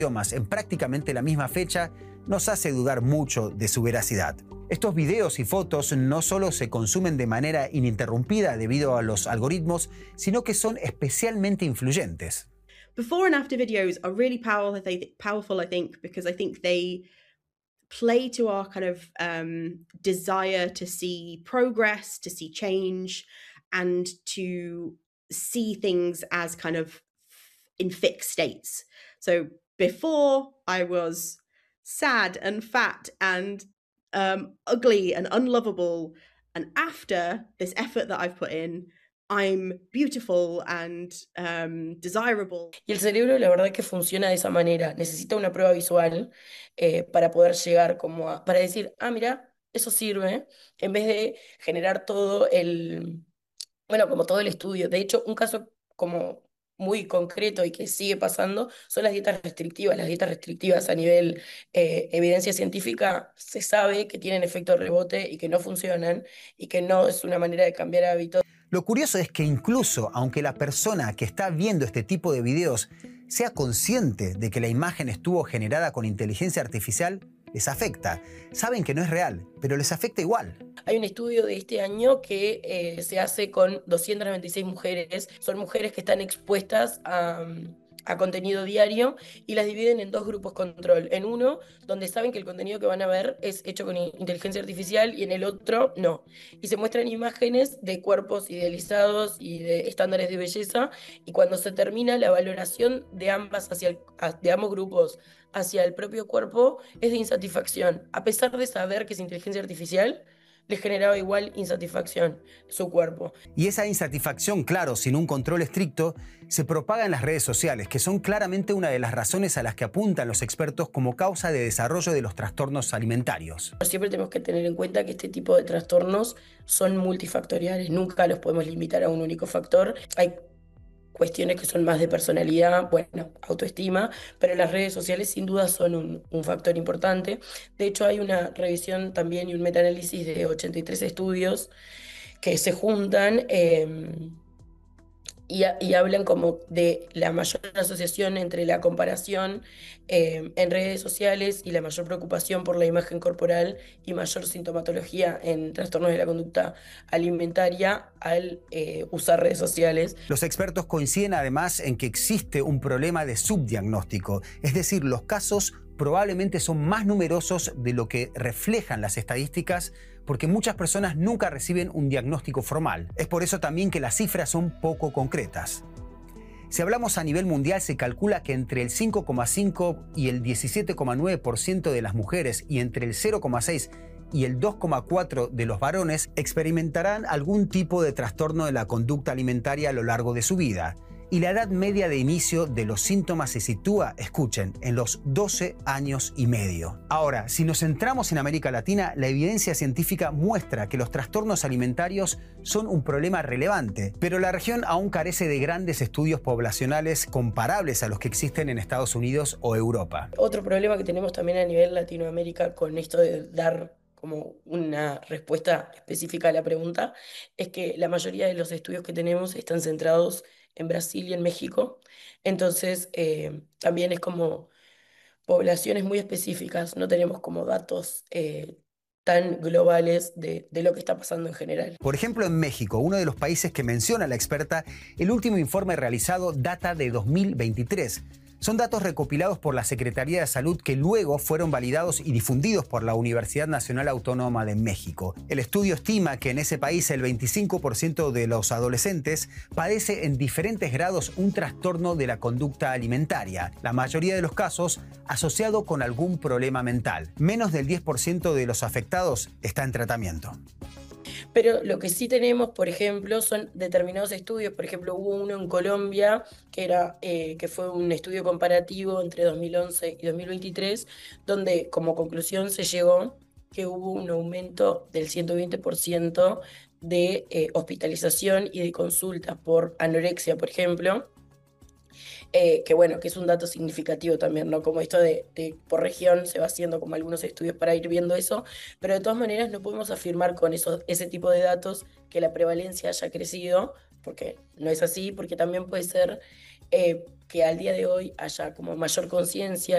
idiomas en prácticamente la misma fecha nos hace dudar mucho de su veracidad. Estos videos y fotos no solo se consumen de manera ininterrumpida debido a los algoritmos, sino que son especialmente influyentes. Before and after videos are really powerful, I think, because I think they play to our kind of desire to see progress, to see change, and to see things as kind of in fixed states. So before I was sad and fat and ugly and unlovable, and after this effort that I've put in, I'm beautiful and desirable. Y el cerebro, la verdad que funciona de esa manera. Necesita una prueba visual para poder llegar como para decir, ah, mira, eso sirve, en vez de generar todo bueno, como todo el estudio. De hecho, un caso como muy concreto y que sigue pasando son las dietas restrictivas. Las dietas restrictivas a nivel evidencia científica se sabe que tienen efecto rebote y que no funcionan y que no es una manera de cambiar hábitos. Lo curioso es que incluso aunque la persona que está viendo este tipo de videos sea consciente de que la imagen estuvo generada con inteligencia artificial, les afecta. Saben que no es real, pero les afecta igual. Hay un estudio de este año que se hace con 296 mujeres. Son mujeres que están expuestas a contenido diario y las dividen en dos grupos control. En uno, donde saben que el contenido que van a ver es hecho con inteligencia artificial y en el otro, no. Y se muestran imágenes de cuerpos idealizados y de estándares de belleza y cuando se termina la valoración de de ambos grupos hacia el propio cuerpo es de insatisfacción. A pesar de saber que es inteligencia artificial, les generaba igual insatisfacción su cuerpo. Y esa insatisfacción, claro, sin un control estricto, se propaga en las redes sociales, que son claramente una de las razones a las que apuntan los expertos como causa de desarrollo de los trastornos alimentarios. Siempre tenemos que tener en cuenta que este tipo de trastornos son multifactoriales, nunca los podemos limitar a un único factor. Hay cuestiones que son más de personalidad, bueno, autoestima, pero las redes sociales sin duda son un factor importante. De hecho, hay una revisión también y un metaanálisis de 83 estudios que se juntan y hablan como de la mayor asociación entre la comparación en redes sociales y la mayor preocupación por la imagen corporal y mayor sintomatología en trastornos de la conducta alimentaria al usar redes sociales. Los expertos coinciden además en que existe un problema de subdiagnóstico, es decir, los casos probablemente son más numerosos de lo que reflejan las estadísticas porque muchas personas nunca reciben un diagnóstico formal. Es por eso también que las cifras son poco concretas. Si hablamos a nivel mundial, se calcula que entre el 5,5 y el 17,9% de las mujeres y entre el 0,6 y el 2,4 de los varones experimentarán algún tipo de trastorno de la conducta alimentaria a lo largo de su vida. Y la edad media de inicio de los síntomas se sitúa, escuchen, en los 12 años y medio. Ahora, si nos centramos en América Latina, la evidencia científica muestra que los trastornos alimentarios son un problema relevante, pero la región aún carece de grandes estudios poblacionales comparables a los que existen en Estados Unidos o Europa. Otro problema que tenemos también a nivel Latinoamérica con esto de dar como una respuesta específica a la pregunta, es que la mayoría de los estudios que tenemos están centrados en Brasil y en México. Entonces, también es como poblaciones muy específicas, no tenemos como datos tan globales de lo que está pasando en general. Por ejemplo, en México, uno de los países que menciona la experta, el último informe realizado data de 2023. Son datos recopilados por la Secretaría de Salud que luego fueron validados y difundidos por la Universidad Nacional Autónoma de México. El estudio estima que en ese país el 25% de los adolescentes padece en diferentes grados un trastorno de la conducta alimentaria, la mayoría de los casos asociado con algún problema mental. Menos del 10% de los afectados está en tratamiento. Pero lo que sí tenemos, por ejemplo, son determinados estudios. Por ejemplo, hubo uno en Colombia que fue un estudio comparativo entre 2011 y 2023, donde como conclusión se llegó que hubo un aumento del 120% de hospitalización y de consultas por anorexia, por ejemplo. Que bueno, que es un dato significativo también, ¿no? Como esto de por región se va haciendo como algunos estudios para ir viendo eso, pero de todas maneras no podemos afirmar con ese tipo de datos que la prevalencia haya crecido, porque no es así, porque también puede ser que al día de hoy haya como mayor conciencia